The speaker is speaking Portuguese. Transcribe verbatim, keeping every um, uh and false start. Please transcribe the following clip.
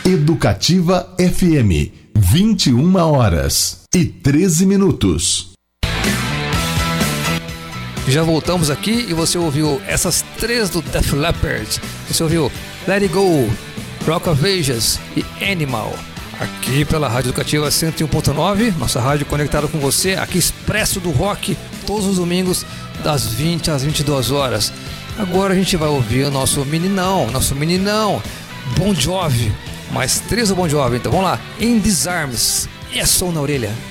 Educativa F M, vinte e uma horas e treze minutos. Já voltamos aqui e você ouviu essas três do Def Leppard. Você ouviu Let It Go, Rock of Ages e Animal. Aqui pela Rádio Educativa cento e um ponto nove, nossa rádio conectada com você, aqui Expresso do Rock, todos os domingos das vinte às vinte e duas horas. Agora a gente vai ouvir o nosso meninão, nosso meninão, Bon Jovi. Mais três do Bon Jovi, então vamos lá. In Disarms, é som na orelha.